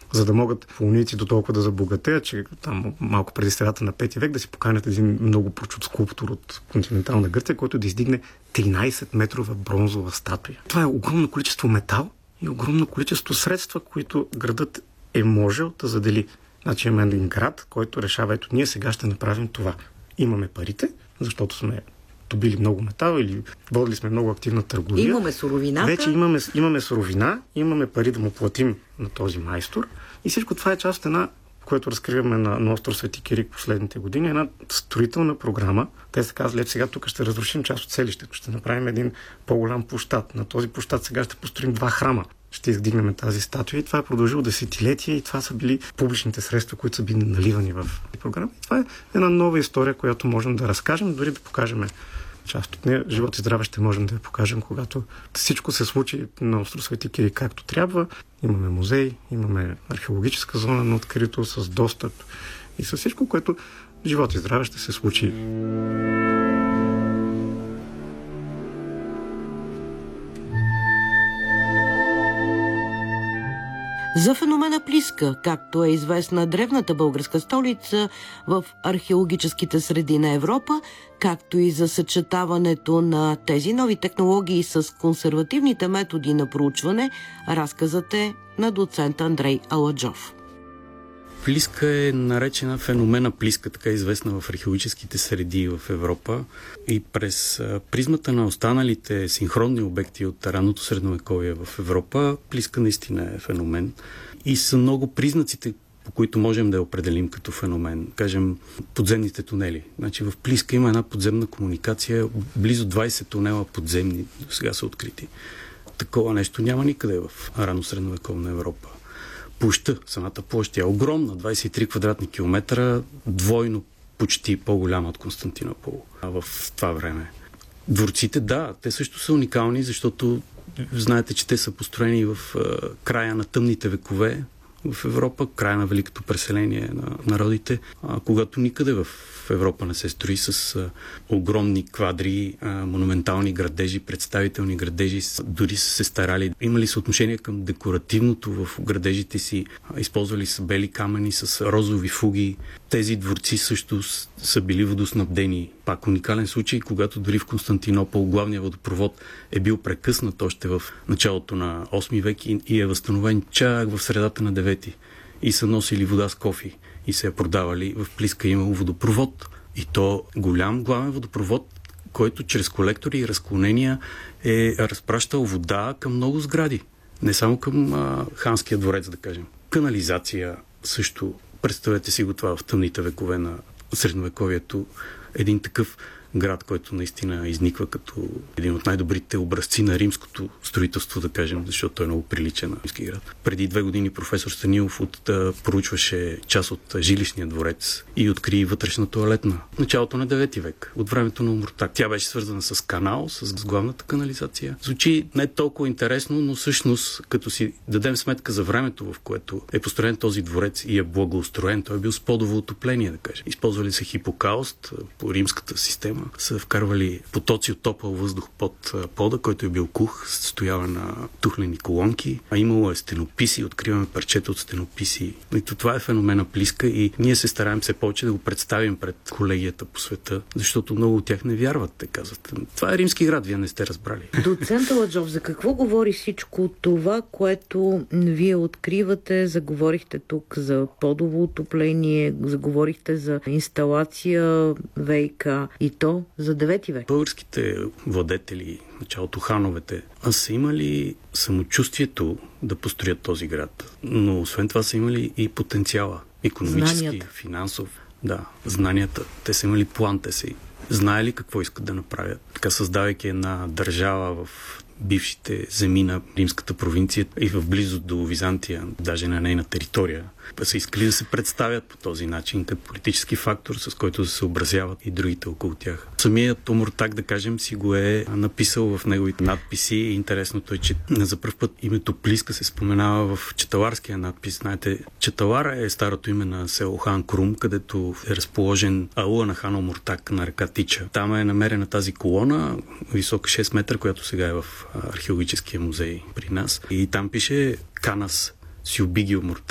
за да могат фалоници до толкова да забогатеят, че там малко преди средата на 5 век да си поканят един много прочут скулптор от континентална Гърция, който да издигне 13-метрова бронзова статуя. Това е огромно количество метал и огромно количество средства, които градът е можел да задели. Значи имаме един град, който решава, ето ние сега ще направим това. Имаме парите, защото сме добили много метал или водили сме много активна търговия. Имаме суровината. Вече имаме суровина, имаме пари да му платим на този майстор и всичко това е част от една, което разкриваме на остров Свети Кирик последните години, една строителна програма. Те са казали, сега тук ще разрушим част от селището, ще направим един по-голям площад. На този площад сега ще построим 2 храма. Ще издигнем тази статуя и това е продължило десетилетия и това са били публичните средства, които са били наливани в програма. И това е една нова история, която можем да разкажем, дори да покажем част от нея. Живот и здраве ще можем да я покажем, когато всичко се случи на остров Свети Кирик както трябва. Имаме музей, имаме археологическа зона на открито с достъп и с всичко, което живот и здраве ще се случи. За феномена Плиска, както е известна древната българска столица в археологическите среди на Европа, както и за съчетаването на тези нови технологии с консервативните методи на проучване, разказът е на доцент Андрей Аладжов. Плиска е наречена феномена Плиска, така известна в археологическите среди в Европа, и през призмата на останалите синхронни обекти от ранното средновековие в Европа, Плиска наистина е феномен. И са много признаците, по които можем да я определим като феномен. Кажем, подземните тунели. Значи в Плиска има една подземна комуникация, близо 20 тунела подземни сега са открити. Такова нещо няма никъде в рано средновековна Европа. Площта, самата площ е огромна, 23 квадратни километра, двойно почти по-голяма от Константинопол в това време. Дворците, да, те също са уникални, защото знаете, че те са построени в края на тъмните векове в Европа, края на великото преселение на народите, когато никъде в Европа не се строи с огромни квадри, монументални градежи, представителни градежи, дори са се старали. Имали съотношение към декоративното в градежите си, използвали са бели камъни с розови фуги. Тези дворци също са били водоснабдени. Пак уникален случай, когато дори в Константинопол главният водопровод е бил прекъснат още в началото на 8 век и е възстановен чак в средата на 9. И са носили вода с кофи и се я продавали. В Плиска имало водопровод. И то голям главен водопровод, който чрез колектори и разклонения е разпращал вода към много сгради. Не само към Ханския дворец, да кажем. Канализация също. Представете си го това в тъмните векове на средновековието. Един такъв град, който наистина изниква като един от най-добрите образци на римското строителство, да кажем, защото той е много приличен на римски град. Преди 2 години професор Станилов проучваше част от жилищния дворец и откри вътрешна тоалетна. В началото на 9 век, от времето на Омуртаг. Тя беше свързана с канал, с главната канализация. Звучи не толкова интересно, но всъщност, като си дадем сметка за времето, в което е построен този дворец и е благоустроен, той е бил с подово отопление, да кажем. Използвали се хипокауст по римската система, са вкарвали потоци от топъл въздух под пода, който е бил кух, стоява на тухлени колонки, а имало е стенописи, откриваме парчета от стенописи. И това е феномена Плиска и ние се стараем все повече да го представим пред колегията по света, защото много от тях не вярват, те казват. Това е римски град, вие не сте разбрали. Доцент Аладжов, за какво говори всичко това, което вие откривате? Заговорихте тук за подово отопление, заговорихте за инсталация ВиК и то за 9 век. Българските владетели, началото хановете, са имали самочувствието да построят този град. Но освен това са имали и потенциала. Икономически, знанията. финансов. Да, знанията. Те са имали план, те са знаели какво искат да направят. Така създавайки една държава в бившите земи на римската провинция и в близост до Византия, даже на нейна територия, са искали да се представят по този начин като политически фактор, с който да се съобразяват и другите около тях. Самият Омуртаг, да кажем, си го е написал в неговите надписи. Интересното е, че за пръв път името Плиска се споменава в чаталарския надпис. Знаете, Чаталар е старото име на село Хан Крум, където е разположен аула на хан Омуртаг на река Тича. Там е намерена тази колона, висока 6 метра, която сега е в археологическия музей при нас. И там пише Канас Сюбиги Омуртаг.